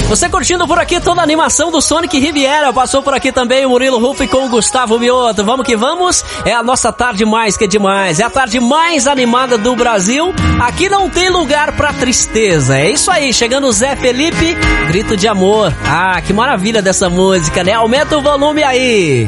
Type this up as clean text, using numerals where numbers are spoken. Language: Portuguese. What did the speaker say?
Você curtindo por aqui toda a animação do Sonic Riviera. Passou por aqui também o Murilo Ruff com o Gustavo Mioto. Vamos que vamos. É a nossa tarde mais que demais. É a tarde mais animada do Brasil. Aqui não tem lugar pra tristeza. É isso aí. Chegando o Zé Felipe, Grito de Amor. Ah, que maravilha dessa música, né? Aumenta o volume aí.